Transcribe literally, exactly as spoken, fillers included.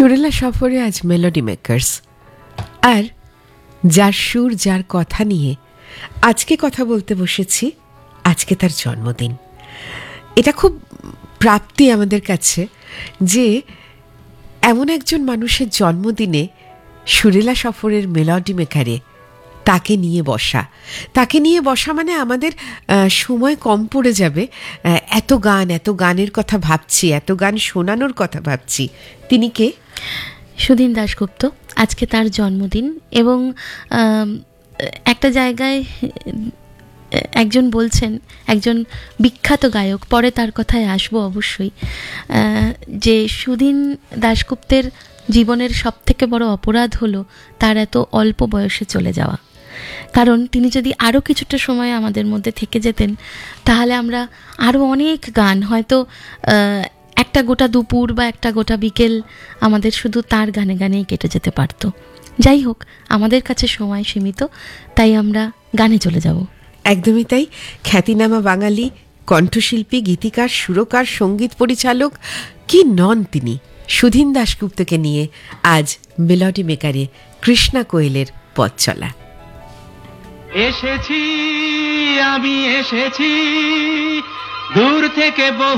সুরেলা সফরে আজ মেলোডি মেকার্স, আর যার সুর যার কথা নিয়ে আজকে কথা বলতে বসেছি, আজকে তার জন্মদিন। এটা খুব প্রাপ্তি আমাদের কাছে যে এমন একজন মানুষের জন্মদিনে সুরেলা সফরের মেলোডি মেকারে তাকে নিয়ে বসা তাকে নিয়ে বসা মানে আমাদের সময় কম পড়ে যাবে। এত গান এত গানের কথা ভাবছি, এত গান শোনানোর কথা ভাবছি। তিনি কে? সুধীন দাশগুপ্ত। আজকে তার জন্মদিন, এবং একটা জায়গায় একজন বলছেন, একজন বিখ্যাত গায়ক, পরে তার কথায় আসবো অবশ্যই, যে সুধীন দাশগুপ্তের জীবনের সবথেকে বড় অপরাধ হলো তার এত অল্প বয়সে চলে যাওয়া। কারণ তিনি যদি আরও কিছুটা সময় আমাদের মধ্যে থেকে যেতেন, তাহলে আমরা আরও অনেক গান, হয়তো একটা গোটা দুপুর বা একটা গোটা বিকেল আমাদের শুধু তার গানে গানেই কেটে যেতে পারত। যাই হোক, আমাদের কাছে সময় সীমিত, তাই আমরা গানে চলে যাব। একদমই তাই। খ্যাতিনামা বাঙালি কণ্ঠশিল্পী, গীতিকার, সুরকার, সঙ্গীত পরিচালক কি নন তিনি? সুধীন দাশগুপ্তকে নিয়ে আজ মেলোডি মেকারে কৃষ্ণা কোয়েলের পথ চলা। এসেছি আমি, এসেছি দূর থেকে।